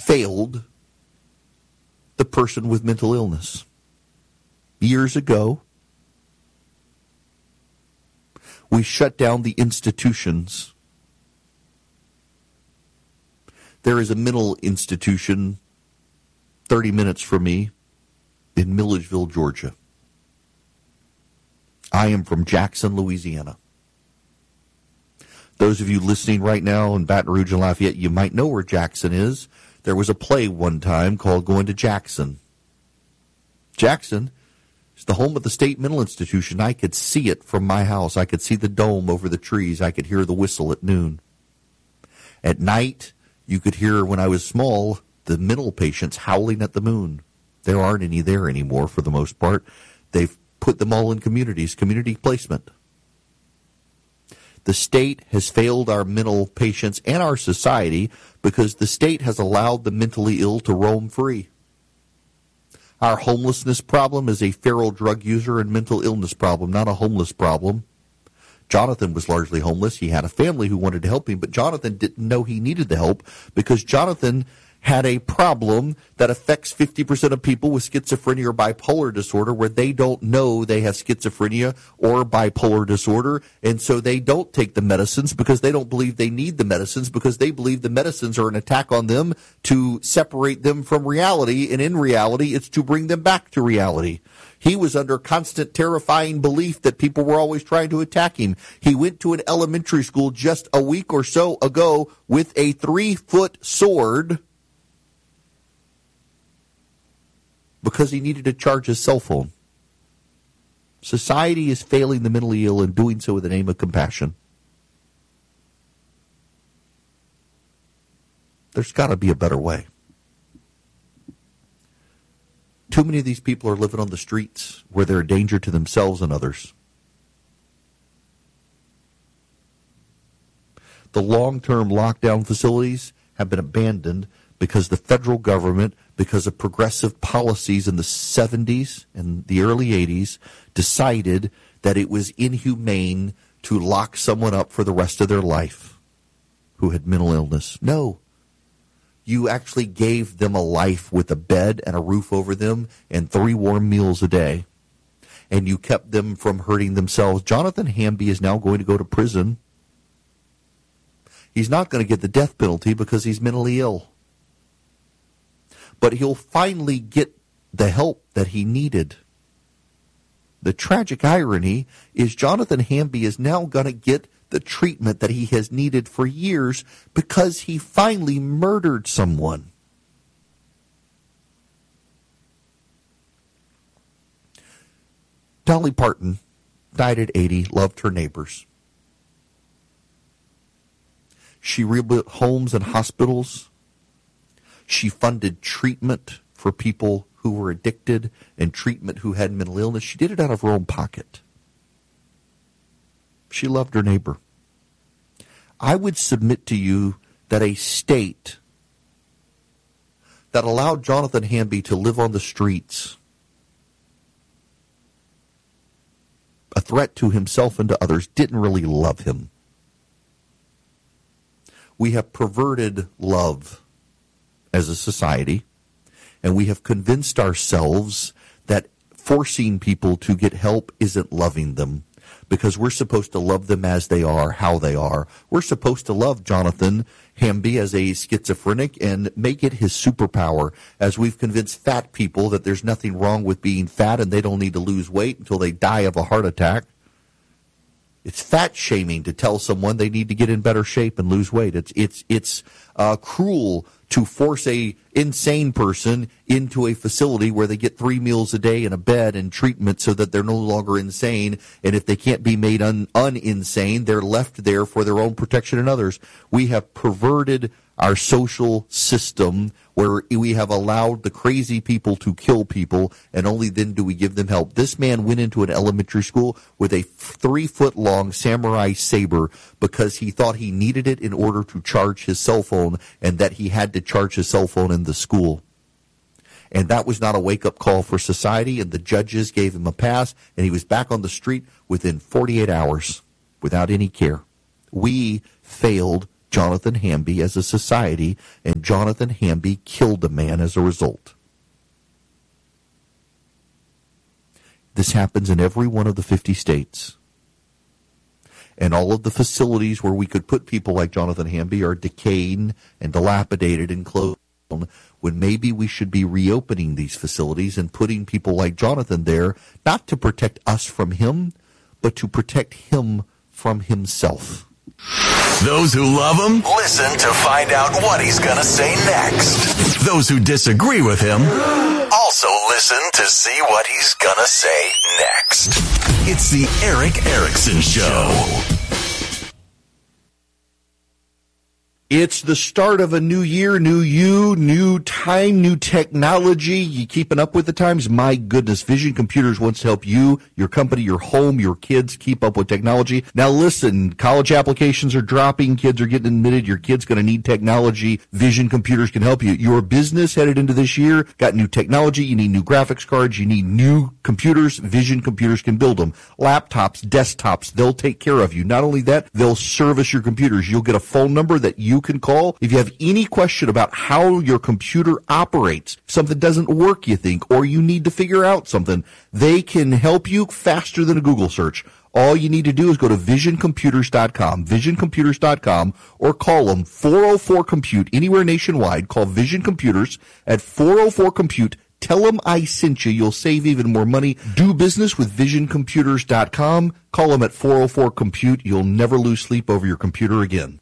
failed the person with mental illness. Years ago, we shut down the institutions. There is a mental institution 30 minutes from me in Milledgeville, Georgia. I am from Jackson, Louisiana. Those of you listening right now in Baton Rouge and Lafayette, you might know where Jackson is. There was a play one time called Going to Jackson. Jackson is the home of the state mental institution. I could see it from my house. I could see the dome over the trees. I could hear the whistle at noon. At night, you could hear, when I was small, the mental patients howling at the moon. There aren't any there anymore for the most part. They've put them all in communities, community placement. The state has failed our mental patients and our society because the state has allowed the mentally ill to roam free. Our homelessness problem is a feral drug user and mental illness problem, not a homeless problem. Jonathan was largely homeless. He had a family who wanted to help him, but Jonathan didn't know he needed the help because Jonathan had a problem that affects 50% of people with schizophrenia or bipolar disorder, where they don't know they have schizophrenia or bipolar disorder, and so they don't take the medicines because they don't believe they need the medicines, because they believe the medicines are an attack on them to separate them from reality, and in reality it's to bring them back to reality. He was under constant terrifying belief that people were always trying to attack him. He went to an elementary school just a week or so ago with a 3-foot sword because he needed to charge his cell phone. Society is failing the mentally ill and doing so in the name of compassion. There's got to be a better way. Too many of these people are living on the streets where they're a danger to themselves and others. The long-term lockdown facilities have been abandoned because the federal government, because of progressive policies in the 70s and the early 80s, decided that it was inhumane to lock someone up for the rest of their life who had mental illness. No. You actually gave them a life with a bed and a roof over them and 3 warm meals a day, and you kept them from hurting themselves. Jonathan Hamby is now going to go to prison. He's not going to get the death penalty because he's mentally ill. But he'll finally get the help that he needed. The tragic irony is Jonathan Hamby is now going to get the treatment that he has needed for years because he finally murdered someone. Dolly Parton died at 80, loved her neighbors. She rebuilt homes and hospitals. She funded treatment for people who were addicted and treatment who had mental illness. She did it out of her own pocket. She loved her neighbor. I would submit to you that a state that allowed Jonathan Hamby to live on the streets, a threat to himself and to others, didn't really love him. We have perverted love as a society, and we have convinced ourselves that forcing people to get help isn't loving them, because we're supposed to love them as they are, how they are. We're supposed to love Jonathan Hamby as a schizophrenic and make it his superpower, as we've convinced fat people that there's nothing wrong with being fat and they don't need to lose weight until they die of a heart attack. It's fat shaming to tell someone they need to get in better shape and lose weight. It's cruel to force a insane person into a facility where they get 3 meals a day and a bed and treatment so that they're no longer insane. And if they can't be made uninsane, they're left there for their own protection and others. We have perverted our social system where we have allowed the crazy people to kill people, and only then do we give them help. This man went into an elementary school with a 3-foot-long samurai saber because he thought he needed it in order to charge his cell phone, and that he had to charge his cell phone in the school. And that was not a wake-up call for society, and the judges gave him a pass, and he was back on the street within 48 hours without any care. We failed Jonathan Hamby as a society, and Jonathan Hamby killed a man as a result. This happens in every one of the 50 states. And all of the facilities where we could put people like Jonathan Hamby are decaying and dilapidated and closed down, when maybe we should be reopening these facilities and putting people like Jonathan there, not to protect us from him, but to protect him from himself. Those who love him, listen to find out what he's going to say next. Those who disagree with him, also listen to see what he's going to say next. It's the Eric Erickson Show. It's the start of a new year, new you, new time, new technology. You keeping up with the times? My goodness, Vision Computers wants to help you, your company, your home, your kids keep up with technology. Now listen, college applications are dropping, kids are getting admitted, your kid's going to need technology. Vision Computers can help you. Your business headed into this year, got new technology, you need new graphics cards, you need new computers. Vision Computers can build them. Laptops, desktops, they'll take care of you. Not only that, they'll service your computers. You'll get a phone number that you can call if you have any question about how your computer operates. Something doesn't work, you think, or you need to figure out something. They can help you faster than a Google search. All you need to do is go to visioncomputers.com, visioncomputers.com, or call them 404-COMPUTE anywhere nationwide. Call Vision Computers at 404-COMPUTE. Tell them I sent you. You'll save even more money. Do business with visioncomputers.com. Call them at 404-COMPUTE. You'll never lose sleep over your computer again.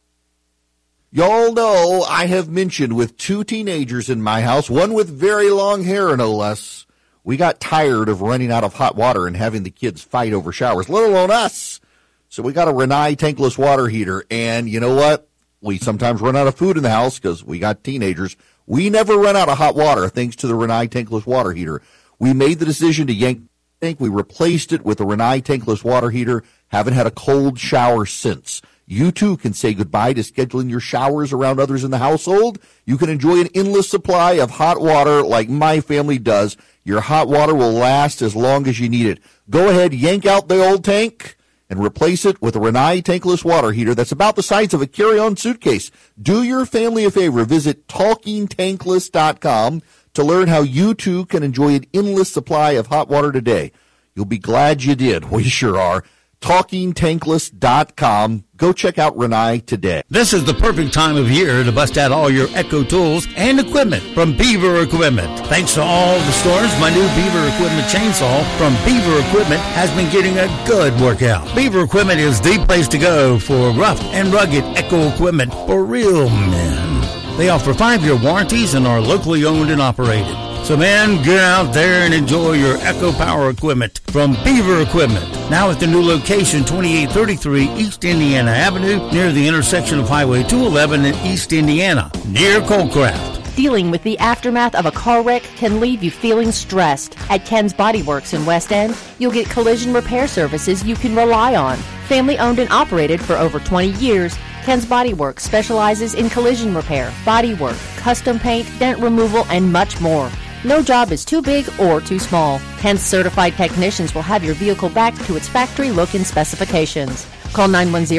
Y'all know I have mentioned with 2 teenagers in my house, one with very long hair no less, we got tired of running out of hot water and having the kids fight over showers, let alone us. So we got a Rinnai tankless water heater, and you know what? We sometimes run out of food in the house because we got teenagers. We never run out of hot water thanks to the Rinnai tankless water heater. We made the decision to yank the tank. We replaced it with a Rinnai tankless water heater. Haven't had a cold shower since. You too can say goodbye to scheduling your showers around others in the household. You can enjoy an endless supply of hot water like my family does. Your hot water will last as long as you need it. Go ahead, yank out the old tank and replace it with a Rinnai tankless water heater that's about the size of a carry-on suitcase. Do your family a favor. Visit TalkingTankless.com to learn how you too can enjoy an endless supply of hot water today. You'll be glad you did. We sure are. TalkingTankless.com. Go check out Rinnai today. This is the perfect time of year to bust out all your Echo tools and equipment from Beaver Equipment. Thanks to all the storms, my new Beaver Equipment chainsaw from Beaver Equipment has been getting a good workout. Beaver Equipment is the place to go for rough and rugged Echo equipment for real men. They offer 5-year warranties and are locally owned and operated. So, man, get out there and enjoy your Echo Power equipment from Beaver Equipment. Now at the new location, 2833 East Indiana Avenue, near the intersection of Highway 211 in East Indiana, near Coldcraft. Dealing with the aftermath of a car wreck can leave you feeling stressed. At Ken's Body Works in West End, you'll get collision repair services you can rely on. Family owned and operated for over 20 years, Ken's Body Works specializes in collision repair, body work, custom paint, dent removal, and much more. No job is too big or too small. Ken's certified technicians will have your vehicle back to its factory look and specifications. Call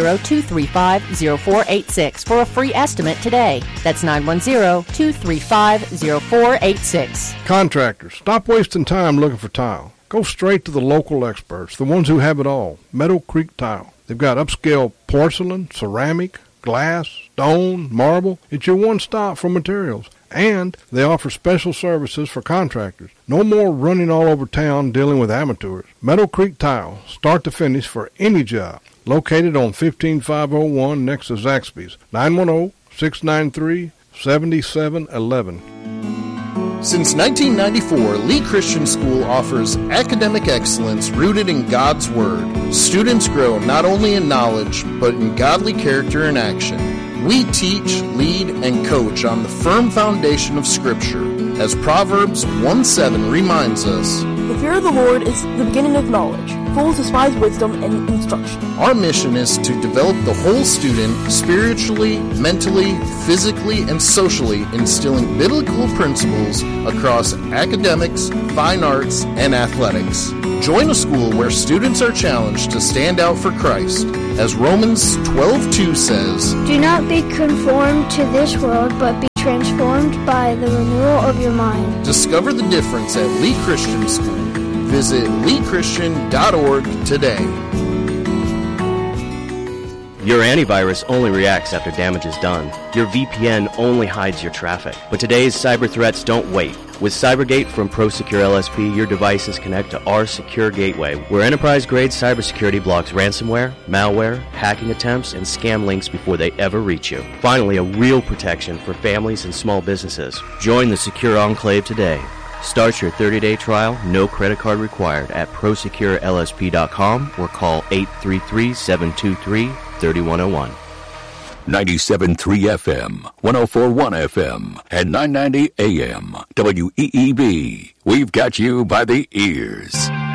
910-235-0486 for a free estimate today. That's 910-235-0486. Contractors, stop wasting time looking for tile. Go straight to the local experts, the ones who have it all. Meadow Creek Tile. They've got upscale porcelain, ceramic, glass, stone, marble. It's your one stop for materials. And they offer special services for contractors. No more running all over town dealing with amateurs. Meadow Creek Tile, start to finish for any job. Located on 15501 next to Zaxby's. 910-693-7711. Since 1994, Lee Christian School offers academic excellence rooted in God's Word. Students grow not only in knowledge, but in godly character and action. We teach, lead, and coach on the firm foundation of Scripture. As Proverbs 1:7 reminds us, "The fear of the Lord is the beginning of knowledge. Fools despise wisdom and instruction. Our mission is to develop the whole student spiritually, mentally, physically, and socially, instilling biblical principles across academics, fine arts, and athletics. Join a school where students are challenged to stand out for Christ. As Romans 12:2 says, "Do not be conformed to this world, but be transformed by the renewal of your mind." Discover the difference at Lee Christian School. Visit leechristian.org today. Your antivirus only reacts after damage is done. Your VPN only hides your traffic. But today's cyber threats don't wait. With CyberGate from ProSecure LSP, your devices connect to our secure gateway, where enterprise-grade cybersecurity blocks ransomware, malware, hacking attempts, and scam links before they ever reach you. Finally, a real protection for families and small businesses. Join the Secure Enclave today. Start your 30-day trial, no credit card required, at ProSecureLSP.com or call 833-723-3101. 97.3 FM, 104.1 FM, and 990 AM. WEEB. We've got you by the ears.